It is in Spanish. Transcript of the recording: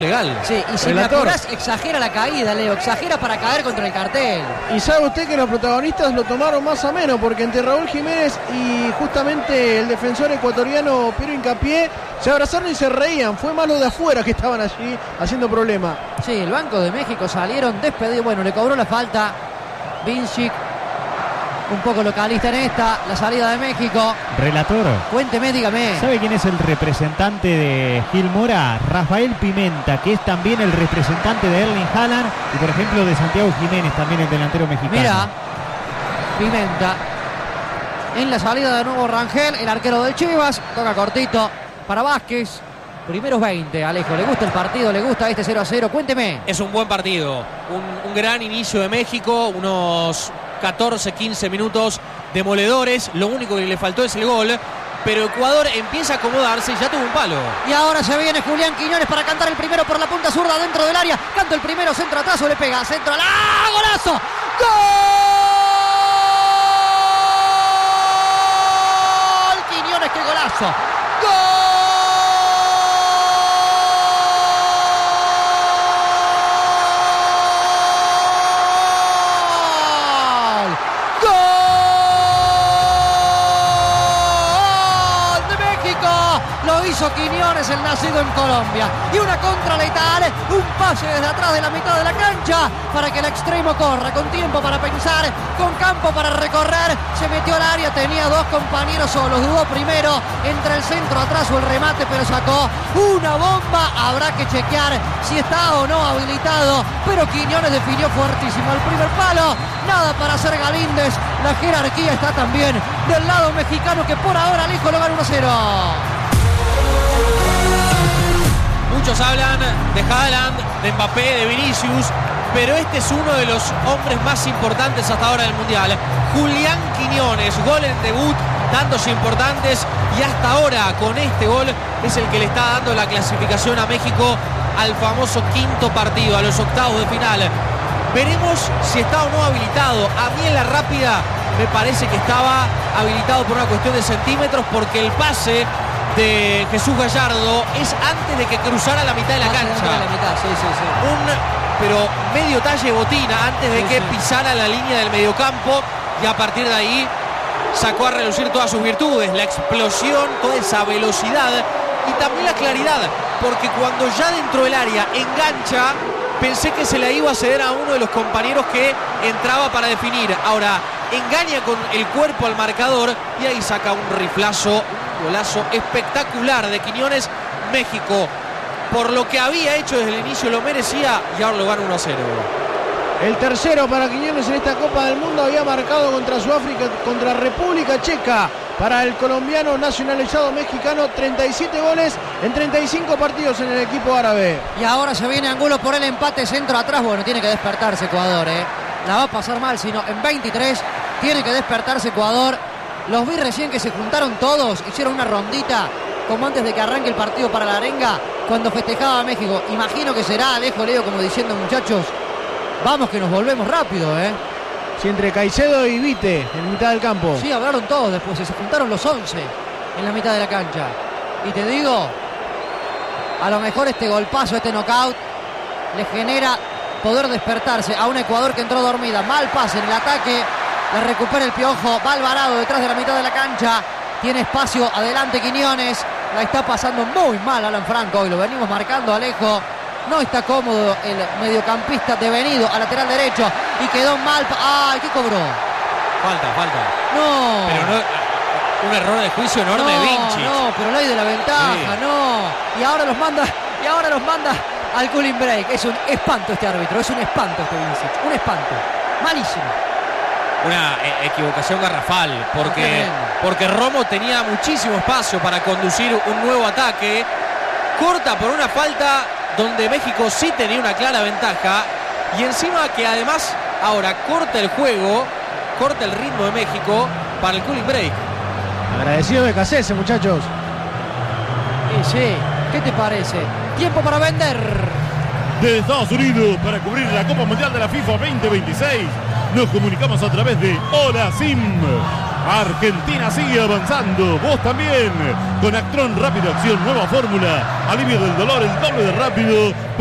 legal. Sí, y si me apurás, exagera la caída, Leo, exagera para caer contra el cartel. Y sabe usted que los protagonistas lo tomaron más a menos, porque entre Raúl Jiménez y justamente el defensor ecuatoriano Piero Hincapié se abrazaron y se reían. Fue más los de afuera que estaban allí haciendo problema. Sí, el Banco de México salieron despedidos. Bueno, le cobró la falta Vincic, un poco localista en esta, la salida de México. Relator, cuénteme, dígame. ¿Sabe quién es el representante de Gil Mora? Rafael Pimenta, que es también el representante de Erling Haaland y, por ejemplo, de Santiago Jiménez, también el delantero mexicano. Mira, Pimenta. En la salida de nuevo Rangel, el arquero del Chivas, toca cortito para Vázquez. Primeros 20, Alejo, ¿le gusta el partido? ¿Le gusta este 0-0? Cuénteme. Es un buen partido, un gran inicio de México, unos 14, 15 minutos demoledores. Lo único que le faltó es el gol, pero Ecuador empieza a acomodarse y ya tuvo un palo. Y ahora se viene Julián Quiñones para cantar el primero por la punta zurda dentro del área. Canta el primero, centro atrás o le pega, centro, ¡ah! ¡Golazo! ¡Gol! Quiñones, qué golazo. ¡Gol! Lo hizo Quiñones, el nacido en Colombia. Y una contra letal, un pase desde atrás de la mitad de la cancha para que el extremo corra, con tiempo para pensar, con campo para recorrer. Se metió al área, tenía dos compañeros solos. Dudó primero entre el centro atrás o el remate, pero sacó una bomba. Habrá que chequear si está o no habilitado, pero Quiñones definió fuertísimo el primer palo. Nada para hacer Galíndez. La jerarquía está también del lado mexicano, que por ahora Alejo lo gana 1-0. Muchos hablan de Haaland, de Mbappé, de Vinicius, pero este es uno de los hombres más importantes hasta ahora del Mundial. Julián Quiñones, gol en debut, tantos importantes, y hasta ahora con este gol es el que le está dando la clasificación a México al famoso quinto partido, a los octavos de final. Veremos si está o no habilitado. A mí en la rápida me parece que estaba habilitado por una cuestión de centímetros, porque el pase de Jesús Gallardo es antes de que cruzara la mitad de la cancha. Pero medio talle botina antes de que pisara la línea del mediocampo, y a partir de ahí sacó a relucir todas sus virtudes, la explosión, toda esa velocidad y también la claridad, porque cuando ya dentro del área engancha, pensé que se la iba a ceder a uno de los compañeros que entraba para definir. Ahora engaña con el cuerpo al marcador y ahí saca un riflazo, un golazo espectacular de Quiñones. México, por lo que había hecho desde el inicio, lo merecía y ahora lo gana 1-0. El tercero para Quiñones en esta Copa del Mundo. Había marcado contra Sudáfrica, contra República Checa. Para el colombiano nacionalizado mexicano, 37 goles en 35 partidos en el equipo árabe. Y ahora se viene Angulo por el empate, centro atrás. Bueno, tiene que despertarse Ecuador, La va a pasar mal, sino en 23 tiene que despertarse Ecuador. Los vi recién que se juntaron todos, hicieron una rondita como antes de que arranque el partido para la arenga, cuando festejaba a México. Imagino que será Alejo, Leo, como diciendo, muchachos, vamos que nos volvemos rápido, Sí, entre Caicedo y Vite en mitad del campo. Sí, hablaron todos después, se juntaron los 11 en la mitad de la cancha. Y te digo, a lo mejor este golpazo, este knockout, le genera poder despertarse a un Ecuador que entró dormida. Mal pase en el ataque, la recupera el Piojo, va Alvarado detrás de la mitad de la cancha, tiene espacio adelante Quiñones, la está pasando muy mal Alan Franco, hoy lo venimos marcando, Alejo. No está cómodo el mediocampista devenido a lateral derecho y quedó mal. ¡Ay, qué cobró! Falta. No. Pero no, un error de juicio enorme de Vinci. No, pero ley de la ventaja, sí. No. Y ahora los manda al cooling break. Es un espanto este árbitro, es un espanto este Vinci. Un espanto. Malísimo. Una equivocación garrafal, porque Romo tenía muchísimo espacio para conducir un nuevo ataque. Corta por una falta donde México sí tenía una clara ventaja, y encima que además ahora corta el juego, corta el ritmo de México para el cooling break. Agradecido de Cassese, muchachos. Sí, ¿qué te parece? Tiempo para vender. Desde Estados Unidos, para cubrir la Copa Mundial de la FIFA 2026, nos comunicamos a través de Hora Sim. Argentina sigue avanzando. Vos también. Con Actron Rápido Acción, nueva fórmula. Alivio del dolor, el doble de rápido.